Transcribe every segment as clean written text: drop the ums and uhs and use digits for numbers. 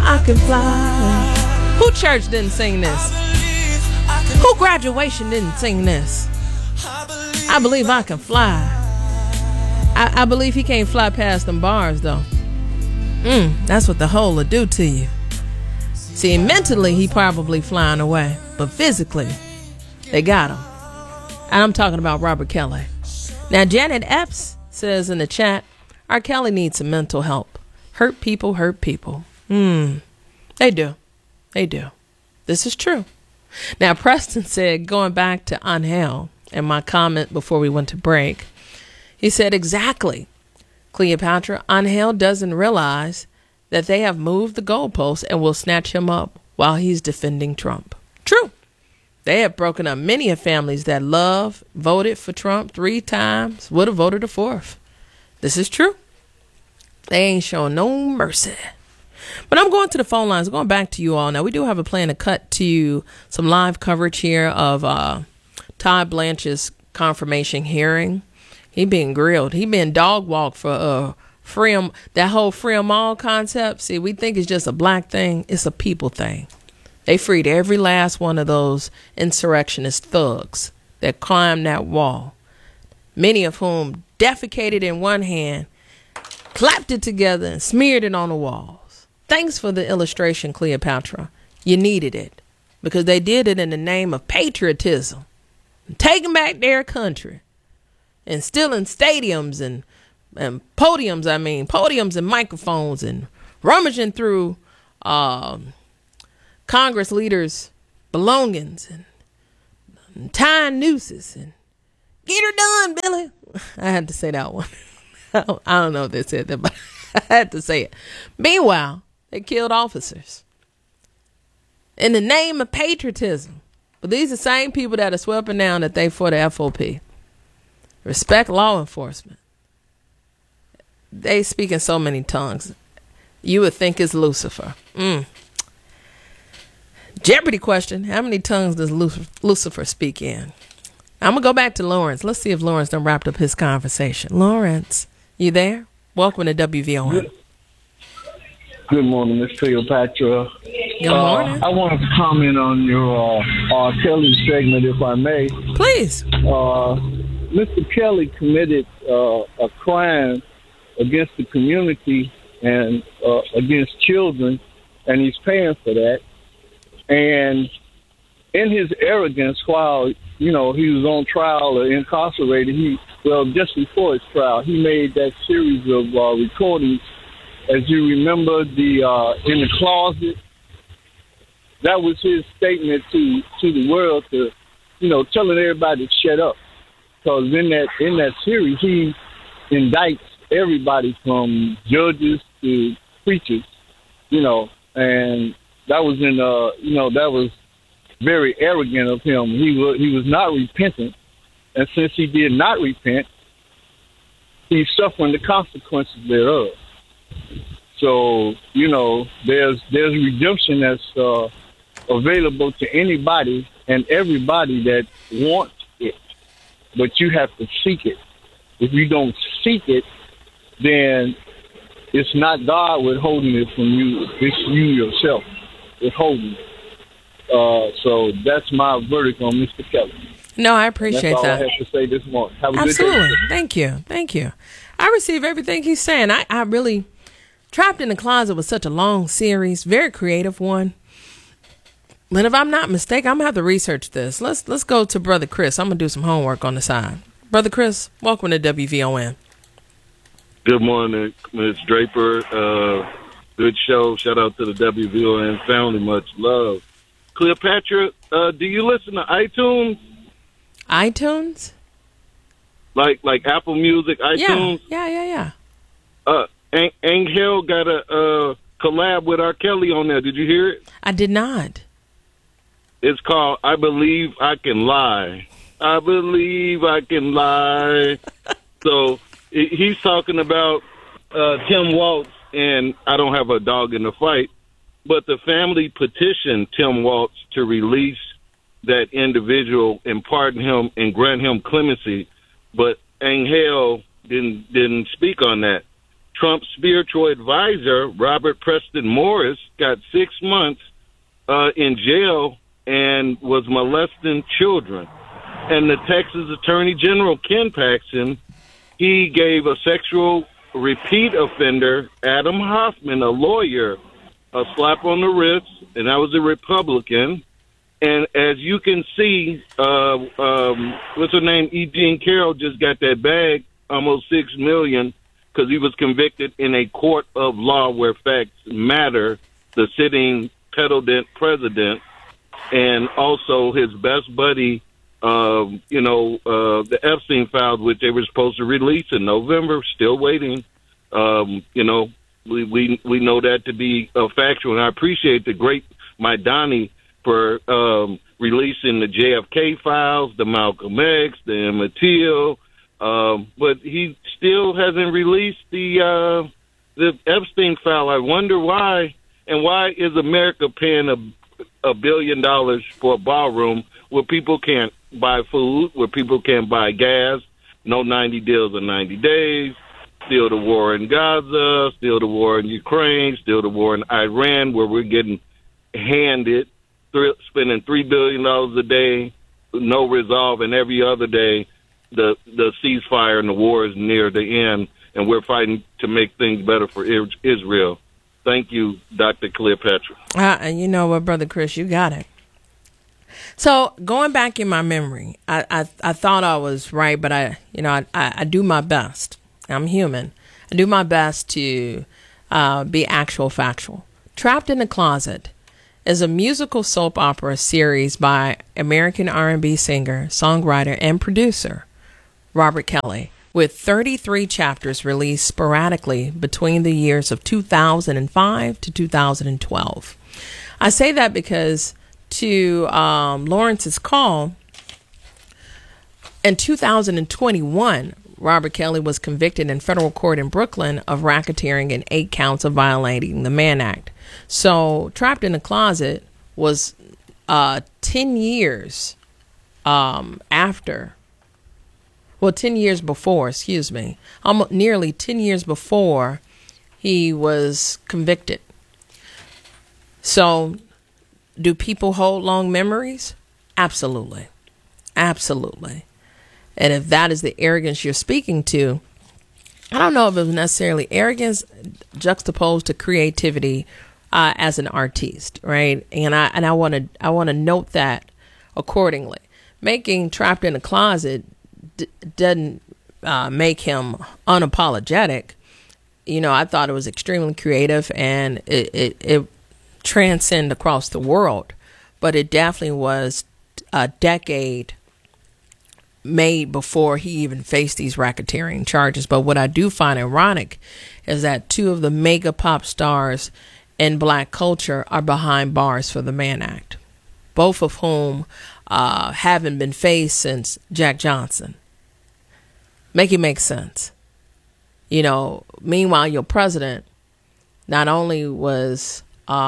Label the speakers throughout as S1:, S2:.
S1: I can fly. Who church didn't sing this? Who graduation didn't sing this? I believe I can fly. I believe he can't fly past them bars, though. That's what the hole will do to you. See, mentally, he probably flying away. But physically, they got him. And I'm talking about Robert Kelly. Now, Janet Epps says in the chat, R. Kelly needs some mental help. Hurt people hurt people. They do. They do. This is true. Now, Preston said, going back to Angel and my comment before we went to break, he said, exactly, Cleopatra, Angel doesn't realize that they have moved the goalposts and will snatch him up while he's defending Trump. True. They have broken up many of families that voted for Trump 3 times, would have voted a 4th. This is true. They ain't showing no mercy. But I'm going to the phone lines, going back to you all. Now, we do have a plan to cut to some live coverage here of Todd Blanche's confirmation hearing. He been grilled. He been dog walked for that whole free 'em all concept. See, we think it's just a black thing. It's a people thing. They freed every last one of those insurrectionist thugs that climbed that wall, many of whom defecated in one hand, clapped it together, and smeared it on the walls. Thanks for the illustration, Cleopatra. You needed it because they did it in the name of patriotism, taking back their country, and stealing stadiums and podiums and microphones, and rummaging through Congress leaders' belongings and tying nooses and get her done, Billy. I had to say that one. I don't know if they said that, but I had to say it. Meanwhile, they killed officers in the name of patriotism. But these are the same people that are sweeping down that they for the FOP. Respect law enforcement. They speak in so many tongues. You would think it's Lucifer. Jeopardy question. How many tongues does Lucifer speak in? I'm going to go back to Lawrence. Let's see if Lawrence done wrapped up his conversation. Lawrence, you there? Welcome to WVON.
S2: Good morning, Miss Cleopatra.
S1: Good morning.
S2: I want to comment on your R. Kelly segment, if I may.
S1: Please.
S2: Mr. Kelly committed a crime against the community and against children, and he's paying for that. And in his arrogance, while he was on trial or incarcerated, just before his trial, he made that series of recordings. As you remember, in the closet, that was his statement to the world, to telling everybody to shut up. Because in that series, he indicts everybody from judges to preachers, and that was that was very arrogant of him. He was not repentant, and since he did not repent, he's suffering the consequences thereof. So, there's redemption that's available to anybody and everybody that wants it, but you have to seek it. If you don't seek it, then it's not God withholding it from you. It's you yourself withholding it. So that's my verdict on Mr. Kelly.
S1: No, I appreciate that.
S2: That's all I have to say this morning. Have a
S1: Absolutely.
S2: good day.
S1: Thank you. I receive everything he's saying. I really... Trapped in the Closet was such a long series, very creative one. But if I'm not mistaken, I'm going to have to research this. Let's go to Brother Chris. I'm going to do some homework on the side. Brother Chris, welcome to WVON.
S3: Good morning, Ms. Draper. Good show. Shout out to the WVON family. Much love. Cleopatra, do you listen to iTunes?
S1: iTunes?
S3: Like Apple Music, iTunes?
S1: Yeah.
S3: Angel got a collab with R. Kelly on there. Did you hear it?
S1: I did not.
S3: It's called I Believe I Can Lie. I believe I can lie. So he's talking about Tim Waltz, and I don't have a dog in the fight, but the family petitioned Tim Waltz to release that individual and pardon him and grant him clemency, but Angel didn't speak on that. Trump's spiritual advisor, Robert Preston Morris, got 6 months in jail and was molesting children. And the Texas Attorney General, Ken Paxton, he gave a sexual repeat offender, Adam Hoffman, a lawyer, a slap on the wrist, and that was a Republican. And as you can see, what's her name? E. Jean Carroll just got that bag, almost $6 million, because he was convicted in a court of law where facts matter. The sitting petulant president, and also his best buddy, the Epstein files, which they were supposed to release in November, still waiting. We know that to be factual, and I appreciate the great Maidani for releasing the JFK files, the Malcolm X, the Emmett Till, but he still hasn't released the Epstein file. I wonder why, and why is America paying $1 billion for a ballroom where people can't buy food, where people can't buy gas, no 90 deals in 90 days, still the war in Gaza, still the war in Ukraine, still the war in Iran, where we're getting handed, spending $3 billion a day, no resolve, and every other day the ceasefire and the war is near the end, and we're fighting to make things better for Israel. Thank you, Dr. Cleopatra.
S1: And you know what, Brother Chris, you got it. So going back in my memory, I thought I was right, but I do my best. I'm human. I do my best to be factual. Trapped in the Closet is a musical soap opera series by American R&B singer, songwriter, and producer Robert Kelly, with 33 chapters released sporadically between the years of 2005 to 2012. I say that because to Lawrence's call, in 2021, Robert Kelly was convicted in federal court in Brooklyn of racketeering and 8 counts of violating the Mann Act. So Trapped in the Closet was 10 years before, nearly 10 years before he was convicted. So do people hold long memories? Absolutely. Absolutely. And if that is the arrogance you're speaking to, I don't know if it was necessarily arrogance juxtaposed to creativity as an artiste, right? And I want to note that accordingly. Making Trapped in the Closet doesn't make him unapologetic. I thought it was extremely creative, and it transcended across the world, but it definitely was a decade made before he even faced these racketeering charges. But what I do find ironic is that 2 of the mega pop stars in black culture are behind bars for the Mann Act, both of whom haven't been faced since Jack Johnson. Make it make sense. Meanwhile, your president not only was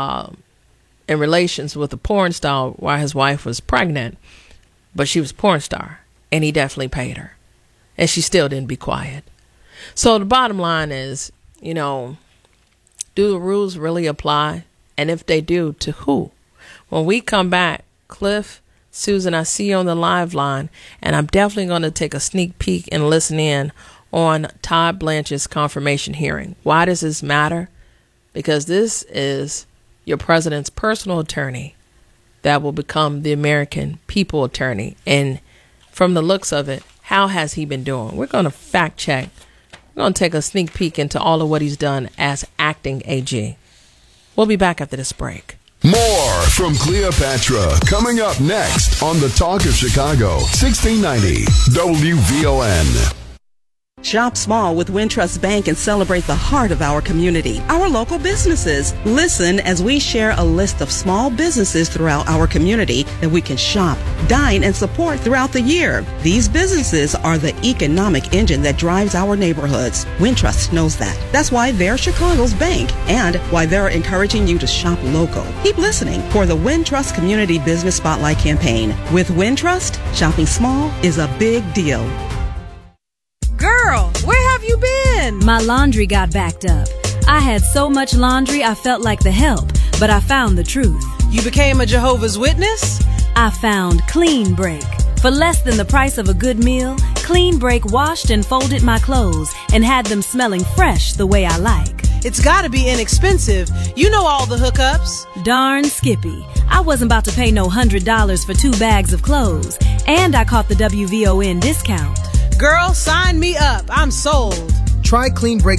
S1: in relations with a porn star while his wife was pregnant, but she was a porn star, and he definitely paid her, and she still didn't be quiet. So the bottom line is, do the rules really apply? And if they do, to who? When we come back, Cliff, Susan, I see you on the live line, and I'm definitely going to take a sneak peek and listen in on Todd Blanche's confirmation hearing. Why does this matter? Because this is your president's personal attorney that will become the American people attorney. And from the looks of it, how has he been doing? We're going to fact check. We're going to take a sneak peek into all of what he's done as acting AG. We'll be back after this break.
S4: More from Cleopatra coming up next on the Talk of Chicago, 1690 WVON.
S5: Shop small with Wintrust Bank and celebrate the heart of our community, our local businesses. Listen as we share a list of small businesses throughout our community that we can shop, dine, and support throughout the year. These businesses are the economic engine that drives our neighborhoods. Wintrust knows that. That's why they're Chicago's bank and why they're encouraging you to shop local. Keep listening for the Wintrust Community Business Spotlight campaign. With Wintrust, shopping small is a big deal.
S6: Girl, where have you been? happened?
S7: My laundry got backed up. I had so much laundry I felt like the help, but I found the truth.
S6: You became a Jehovah's Witness?
S7: I found Clean Break. For less than the price of a good meal, Clean Break washed and folded my clothes and had them smelling fresh the way I like.
S6: It's gotta be inexpensive. You know all the hookups.
S7: Darn Skippy. I wasn't about to pay no $100 for 2 bags of clothes, and I caught the WVON discount.
S6: Girl, sign me up. I'm sold.
S8: Try Clean Break